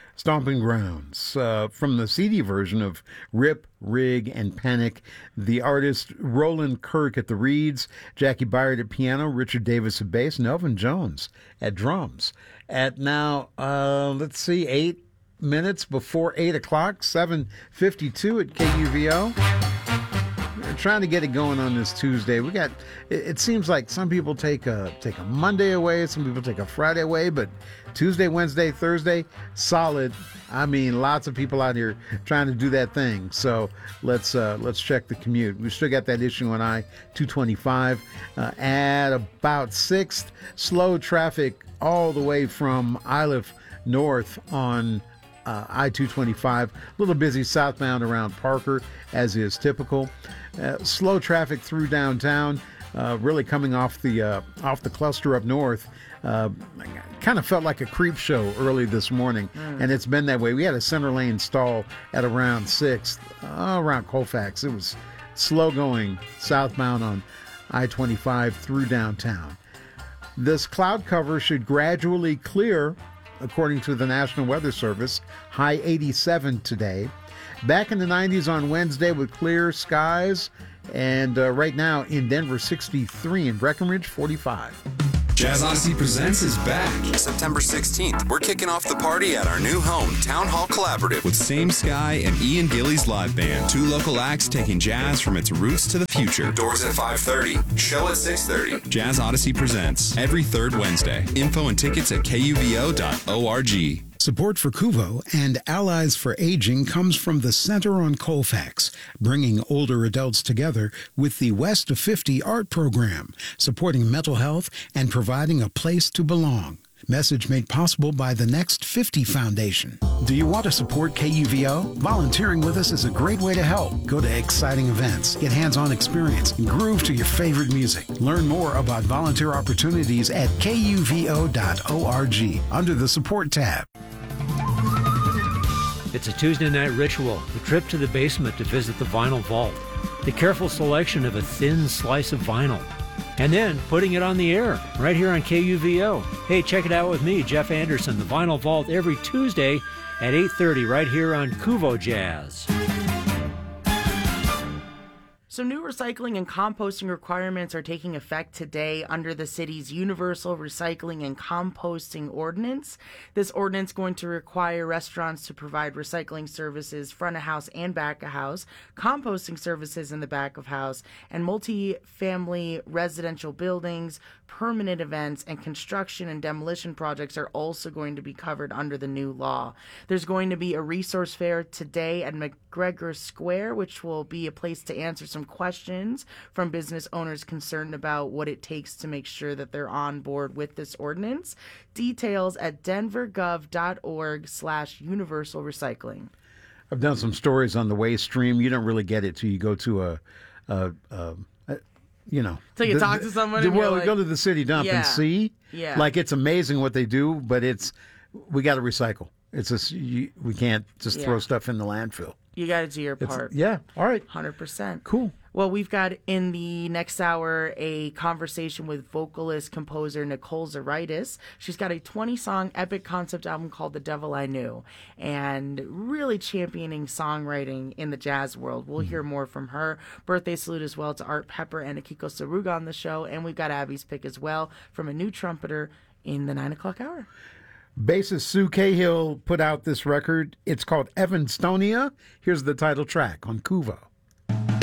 Stomping Grounds, from the CD version of Rip, Rig, and Panic. The artist Roland Kirk at the reeds, Jackie Byard at piano, Richard Davis at bass, and Elvin Jones at drums. At now, 8 minutes before 8 o'clock, 7:52 at KUVO. We're trying to get it going on this Tuesday. It seems like some people take a Monday away, some people take a Friday away, but Tuesday, Wednesday, Thursday, solid. I mean, lots of people out here trying to do that thing. So let's check the commute. We still got that issue on I-225 at about 6th. Slow traffic all the way from Iliff north on I-225. A little busy southbound around Parker, as is typical. Slow traffic through downtown, really coming off the cluster up north. Kind of felt like a creep show early this morning, and it's been that way. We had a center lane stall at around 6th, around Colfax. It was slow going southbound on I-25 through downtown. This cloud cover should gradually clear, according to the National Weather Service. High 87 today. Back in the 90s on Wednesday with clear skies. And right now in Denver, 63. In Breckenridge, 45. Jazz Odyssey Presents is back. September 16th, we're kicking off the party at our new home, Town Hall Collaborative, with Same Sky and Ian Gillies Live Band. 2 local acts taking jazz from its roots to the future. Doors at 5:30, show at 6:30. Jazz Odyssey Presents, every third Wednesday. Info and tickets at kuvo.org. Support for Kuvo and Allies for Aging comes from the Center on Colfax, bringing older adults together with the West of 50 art program, supporting mental health and providing a place to belong. Message made possible by the Next 50 Foundation. Do you want to support KUVO? Volunteering with us is a great way to help. Go to exciting events, get hands-on experience, and groove to your favorite music. Learn more about volunteer opportunities at kuvo.org under the Support tab. It's a Tuesday night ritual, the trip to the basement to visit the vinyl vault, the careful selection of a thin slice of vinyl, and then putting it on the air right here on KUVO. Hey, check it out with me, Jeff Anderson, the Vinyl Vault, every Tuesday at 8:30 right here on Kuvo Jazz. Some new recycling and composting requirements are taking effect today under the city's Universal Recycling and Composting Ordinance. This ordinance is going to require restaurants to provide recycling services front of house and back of house, composting services in the back of house, and multi-family residential buildings, permanent events, and construction and demolition projects are also going to be covered under the new law. There's going to be a resource fair today at McGregor Square, which will be a place to answer some questions from business owners concerned about what it takes to make sure that they're on board with this ordinance. Details at denvergov.org/universal recycling. I've done some stories on the waste stream. You don't really get it till you go to till you talk to somebody. Well, go to the city dump and see. Yeah. Like, it's amazing what they do, but we got to recycle. It's just we can't just throw stuff in the landfill. You got to do your part. All right. 100%. Cool. Well, we've got in the next hour a conversation with vocalist, composer Nicole Zaritis. She's got a 20-song epic concept album called The Devil I Knew, and really championing songwriting in the jazz world. We'll hear more from her. Birthday salute as well to Art Pepper and Akiko Saruga on the show, and we've got Abby's pick as well from a new trumpeter in the 9 o'clock hour. Bassist Sue Cahill put out this record. It's called Evanstonia. Here's the title track on Kuvo.